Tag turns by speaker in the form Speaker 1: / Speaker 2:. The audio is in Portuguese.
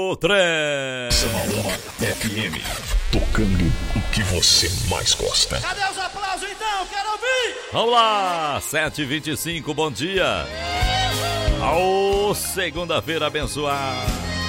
Speaker 1: O trem
Speaker 2: FM, tocando o que você mais gosta.
Speaker 3: Cadê os aplausos então? Quero ouvir!
Speaker 1: Vamos lá, 7h25, bom dia. Segunda-feira abençoada.